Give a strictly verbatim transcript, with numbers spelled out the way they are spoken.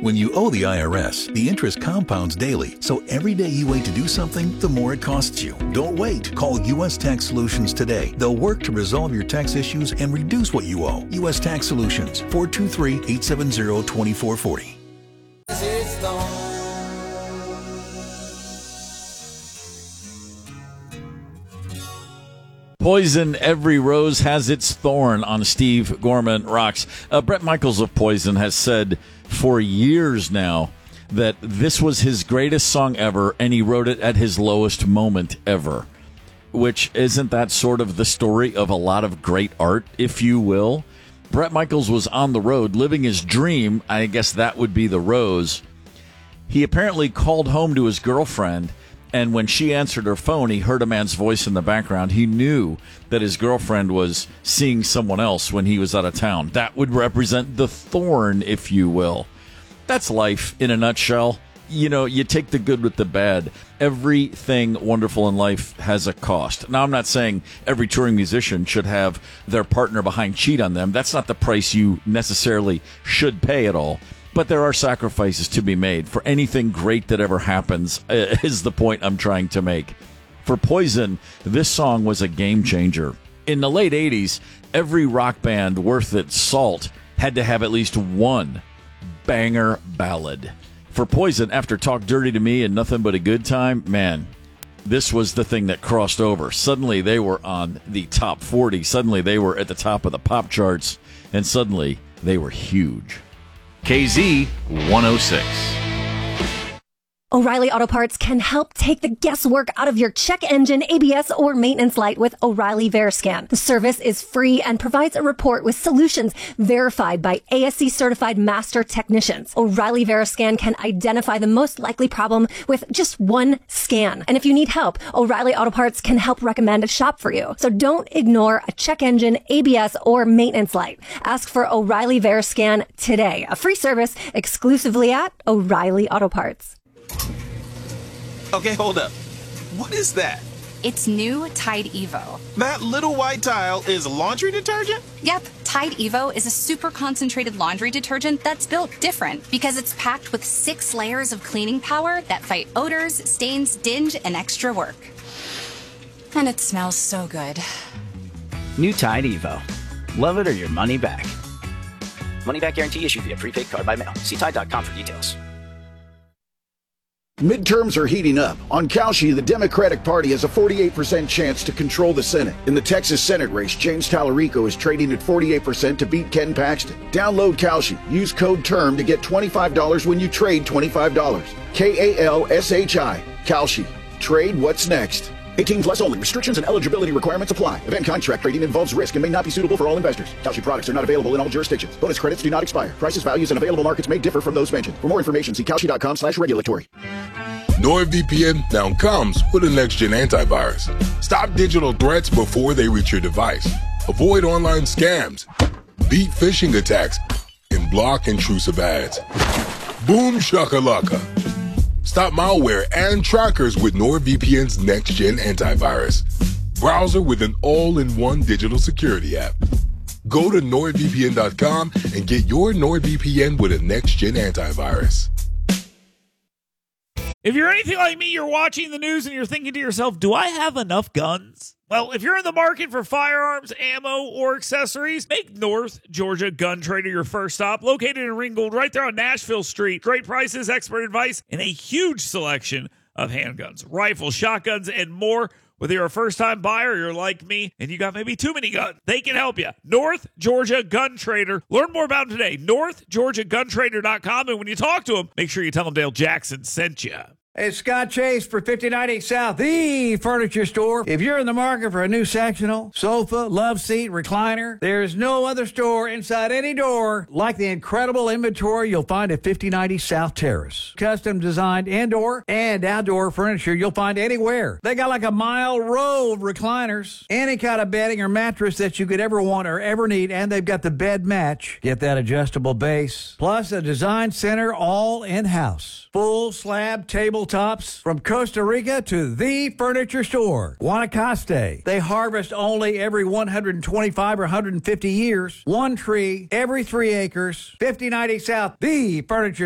When you owe the I R S, the interest compounds daily, so every day you wait to do something, the more it costs you. Don't wait. Call U S Tax Solutions today. They'll work to resolve your tax issues and reduce what you owe. U S Tax Solutions, four two three, eight seven zero, two four four zero. Poison, Every Rose Has Its Thorn on Steve Gorman Rocks. Uh, Bret Michaels of Poison has said for years now that this was his greatest song ever, and he wrote it at his lowest moment ever. Which, isn't that sort of the story of a lot of great art, if you will? Bret Michaels was on the road, living his dream. I guess that would be the rose. He apparently called home to his girlfriend, and when she answered her phone, he heard a man's voice in the background. He knew that his girlfriend was seeing someone else when he was out of town. That would represent the thorn, if you will. That's life in a nutshell. You know, you take the good with the bad. Everything wonderful in life has a cost. Now, I'm not saying every touring musician should have their partner behind cheat on them. That's not the price you necessarily should pay at all. But there are sacrifices to be made for anything great that ever happens, uh, is the point I'm trying to make. For Poison, this song was a game changer. In the late eighties, every rock band worth its salt had to have at least one banger ballad. For Poison, after Talk Dirty to Me and Nothing But a Good Time, man, this was the thing that crossed over. Suddenly they were on the top forty. Suddenly they were at the top of the pop charts. And suddenly they were huge. K Z one oh six. O'Reilly Auto Parts can help take the guesswork out of your check engine, A B S, or maintenance light with O'Reilly Veriscan. The service is free and provides a report with solutions verified by A S C certified master technicians. O'Reilly Veriscan can identify the most likely problem with just one scan. And if you need help, O'Reilly Auto Parts can help recommend a shop for you. So don't ignore a check engine, A B S, or maintenance light. Ask for O'Reilly Veriscan today. A free service exclusively at O'Reilly Auto Parts. Okay, hold up. What is that? It's new Tide Evo. That little white tile is laundry detergent? Yep, Tide Evo is a super concentrated laundry detergent that's built different because it's packed with six layers of cleaning power that fight odors, stains, dinge, and extra work. And it smells so good. New Tide Evo. Love it or your money back. Money back guarantee issued via prepaid card by mail. See Tide dot com for details. Midterms are heating up. On Kalshi, the Democratic Party has a forty-eight percent chance to control the Senate. In the Texas Senate race, James Tallarico is trading at forty-eight percent to beat Ken Paxton. Download Kalshi. Use code TERM to get twenty-five dollars when you trade twenty-five dollars. K A L S H I. Kalshi. Trade what's next. eighteen plus only. Restrictions and eligibility requirements apply. Event contract trading involves risk and may not be suitable for all investors. Kalshi products are not available in all jurisdictions. Bonus credits do not expire. Prices, values, and available markets may differ from those mentioned. For more information, see Kalshi dot com slash regulatory. NordVPN now comes with a next-gen antivirus. Stop digital threats before they reach your device. Avoid online scams. Beat phishing attacks. And block intrusive ads. Boom shakalaka. Stop malware and trackers with NordVPN's next-gen antivirus. Browser with an all-in-one digital security app. Go to Nord V P N dot com and get your NordVPN with a next-gen antivirus. If you're anything like me, you're watching the news and you're thinking to yourself, do I have enough guns? Well, if you're in the market for firearms, ammo, or accessories, make North Georgia Gun Trader your first stop. Located in Ringgold, right there on Nashville Street. Great prices, expert advice, and a huge selection of handguns, rifles, shotguns, and more. Whether you're a first-time buyer or you're like me and you got maybe too many guns, they can help you. North Georgia Gun Trader. Learn more about them today. North Georgia Gun Trader dot com. And when you talk to them, make sure you tell them Dale Jackson sent you. It's Scott Chase for fifty ninety South, the furniture store. If you're in the market for a new sectional, sofa, love seat, recliner, there's no other store inside any door like the incredible inventory you'll find at fifty ninety South Terrace. Custom designed indoor and outdoor furniture you'll find anywhere. They got like a mile row of recliners, any kind of bedding or mattress that you could ever want or ever need, and they've got the bed match. Get that adjustable base, plus a design center all in-house. Full slab tabletops from Costa Rica to the furniture store. Guanacaste. They harvest only every one hundred twenty-five or one hundred fifty years. One tree every three acres. fifty ninety South, the furniture